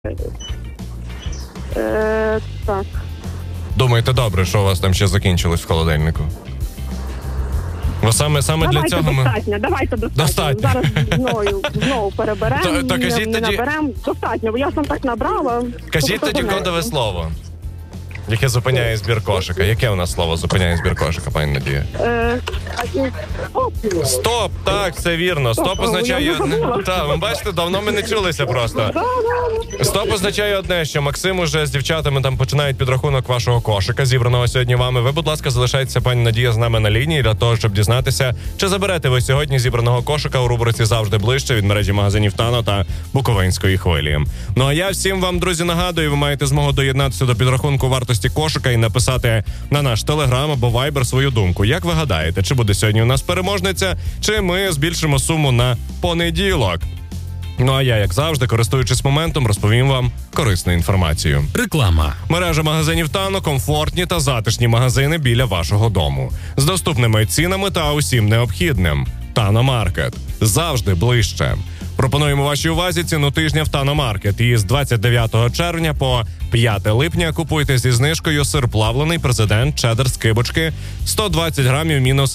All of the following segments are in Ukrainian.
Так. Думаєте, добре, що у вас там ще закінчилось в холодильнику? Бо саме для цього ми... Давайте достатньо. Зараз знову переберемо, не наберемо. Достатньо, бо я сам так набрала. Кажіть тоді кодове слово, яке зупиняє збір кошика. Яке у нас слово зупиняє збір кошика, пані Надія? Стоп, так, все вірно. Стоп означає одне. Так, ви бачите, давно ми не чулися просто. Стоп означає одне, що Максим уже з дівчатами там починають підрахунок вашого кошика, зібраного сьогодні вами. Ви, будь ласка, залишайтеся, пані Надія, з нами на лінії для того, щоб дізнатися, чи заберете ви сьогодні зібраного кошика у рубриці «Завжди ближче» від мережі магазинів «Тано» та Буковинської хвилі. Ну а я всім вам, друзі, нагадую, ви маєте змогу доєднатися до підрахунку вартості кошика і написати на наш Телеграм або Вайбер свою думку. Як ви гадаєте, чи буде сьогодні у нас переможниця, чи ми збільшимо суму на понеділок? Ну а я, як завжди, користуючись моментом, розповім вам корисну інформацію. Реклама. Мережа магазинів «Тано» – комфортні та затишні магазини біля вашого дому. З доступними цінами та усім необхідним. «Тано Маркет». Завжди ближче. Пропонуємо вашій увазі ціну тижня в «Тано Маркет». І з 29 червня по 5 липня купуйте зі знижкою сир плавлений президент чеддер з кибочки 120 грамів мінус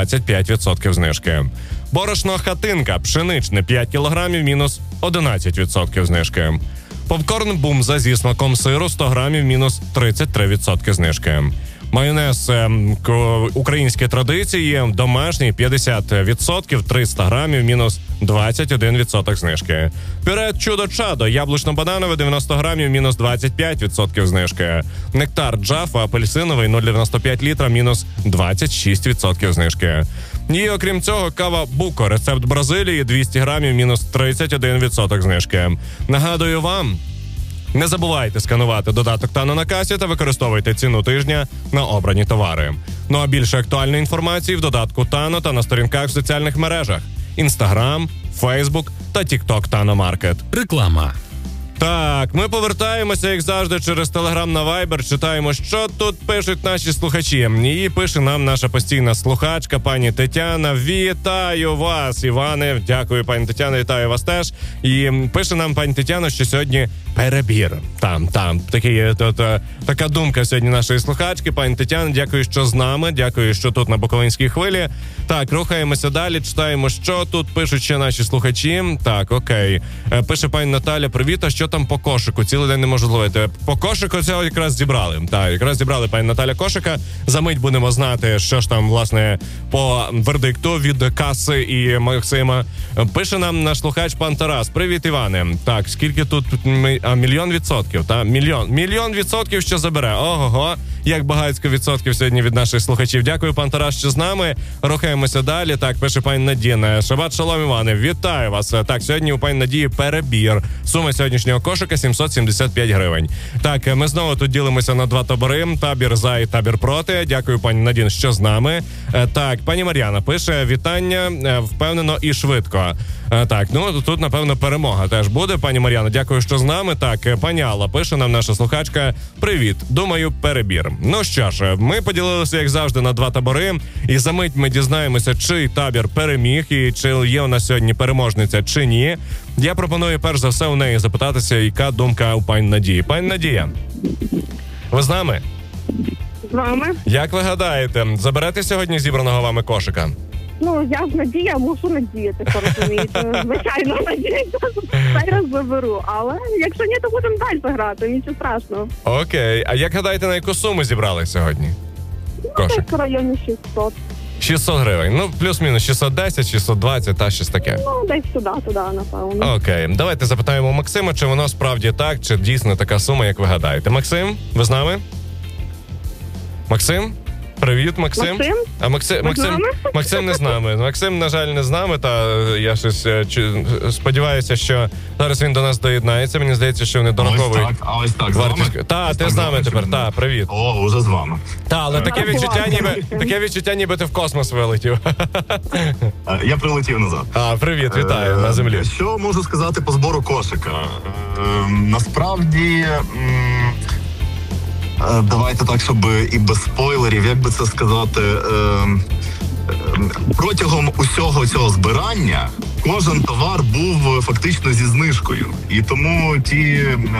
25% знижки. Борошно хатинка пшеничне 5 кілограмів мінус 11% знижки. Попкорн бумза зі смаком сиру 100 грамів мінус 33% знижки. Майонез українські традиції, домашній 50%, 300 грамів, мінус 21% знижки. Пюре чудо-чадо, яблучно-бананове 90 грамів, мінус 25% знижки. Нектар Джафа апельсиновий 0,95 літра, мінус 26% знижки. І окрім цього, кава Буко, рецепт Бразилії, 200 грамів, мінус 31% знижки. Нагадую вам, не забувайте сканувати додаток «Тано» на касі та використовуйте ціну тижня на обрані товари. Ну а більше актуальної інформації в додатку «Тано» та на сторінках в соціальних мережах Instagram, Facebook та TikTok «Тано Маркет». Реклама. Так, ми повертаємося, як завжди, через Телеграм на Вайбер, читаємо, що тут пишуть наші слухачі. І пише нам наша постійна слухачка, пані Тетяна. Вітаю вас, Іване. Дякую, пані Тетяна, вітаю вас теж. І пише нам пані Тетяна, що сьогодні перебір. Така думка сьогодні нашої слухачки. Пані Тетяна, дякую, що з нами, дякую, що тут на Буковинській хвилі. Так, рухаємося далі, читаємо, що тут пишуть ще наші слухачі. Так, окей. Пише пані Наталя, привіт, а що там по кошику? Цілий день не можу зловити. По кошику цього якраз зібрали. Так, якраз зібрали, пані Наталя, кошика. За мить будемо знати, що ж там, власне, по вердикту від каси і Максима. Пише нам наш слухач пан Тарас. Привіт, Іване. Так, скільки тут? 1,000,000%, та? Мільйон відсотків, що забере. Ого-го. Як багатько відсотків сьогодні від наших слухачів. Дякую, пан Тарас, що з нами. Рухаємося далі. Так, пише пані Надія. Шабат шалом, Іване. Вітаю вас. Так, сьогодні у пані Надії перебір. Сума сьогоднішнього кошика 775 гривень. Так, ми знову тут ділимося на два табори. Табір за і табір проти. Дякую, пані Надін, що з нами. Так, пані Мар'яна пише, вітання, впевнено і швидко. Так, ну тут, напевно, перемога теж буде. Пані Мар'яна, дякую, що з нами. Так, пані Алла пише нам, наша слухачка. Привіт, думаю, перебір. Ну що ж, ми поділилися, як завжди, на два табори. І за мить ми дізнаємося, чий табір переміг і чи є у нас сьогодні переможниця, чи ні. Я пропоную, перш за все, у неї запитатися, яка думка у пані Надії. Пані Надія, ви з нами? З вами. Як ви гадаєте, заберете сьогодні зібраного вами кошика? Ну, я ж Надія, мушу надіятися, розумієте. Звичайно, надіюся, що зараз заберу. Але якщо ні, то будемо далі грати, нічого страшного. Окей. А як гадаєте, на яку суму зібрали сьогодні? Кошик? Ну, в районі 600. 600 гривень. Ну, плюс-мінус 610, 620, та щось таке. Ну, десь туди, напевно. Окей. Давайте запитаємо Максима, чи воно справді так, чи дійсно така сума, як ви гадаєте. Максим, ви з нами? Максим? Привіт, Максим. А Максим не з нами. Максим, на жаль, не з нами, та я щось сподіваюся, що зараз він до нас доєднається. Мені здається, що вони дораховують. Ось так, з вами? Та, ти з нами тепер, та, привіт. О, уже з вами. Та, але таке відчуття, ніби ти в космос вилетів. Я прилетів назад. Привіт, вітаю, на землі. Що можу сказати по збору кошика? Насправді... Давайте так, щоб і без спойлерів, як би це сказати, протягом усього цього збирання кожен товар був фактично зі знижкою. І тому ті